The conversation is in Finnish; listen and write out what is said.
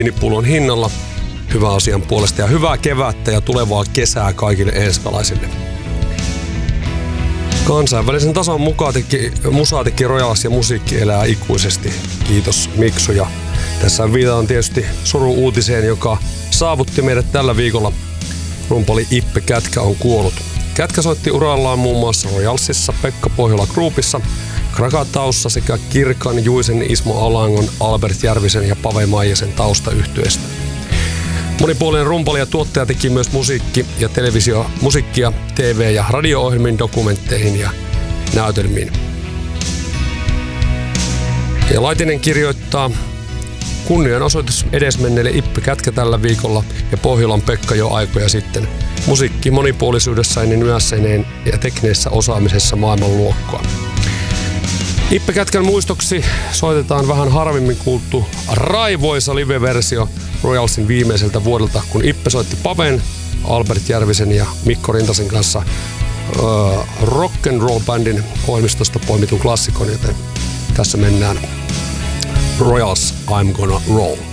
pullon hinnalla hyvän asian puolesta ja hyvää kevättä ja tulevaa kesää kaikille enskalaisille. Kansainvälisen tason musaa teki Royals ja musiikki elää ikuisesti. Kiitos Miksu. Ja tässä viitataan tietysti suru-uutiseen, joka saavutti meidät tällä viikolla. Rumpali Ippe Kätkä on kuollut. Kätkä soitti urallaan muun muassa Royalsissa, Pekka Pohjola Groupissa, Krakataussa sekä Kirkan, Juisen, Ismo Alangon, Albert Järvisen ja Pave Maijasen taustayhtyeestä. Monipuolinen rumpali ja tuottaja teki myös musiikkia TV- ja radio-ohjelmiin, dokumentteihin ja näytelmiin. Ja Laitinen kirjoittaa kunnianosoitus edesmenneelle Ippe Kätkä tällä viikolla ja Pohjolan Pekka jo aikoja sitten. Musiikki monipuolisuudessaan ja nyanssineen ja teknisessä osaamisessa maailmanluokkaa. Ippe Kätkän muistoksi soitetaan vähän harvemmin kuultu raivoisa live-versio Royalsin viimeiseltä vuodelta, kun Ippe soitti Paven, Albert Järvisen ja Mikko Rintasen kanssa rock'n'roll-bändin ohjelmistosta poimitun klassikon, joten tässä mennään Royals I'm Gonna Roll.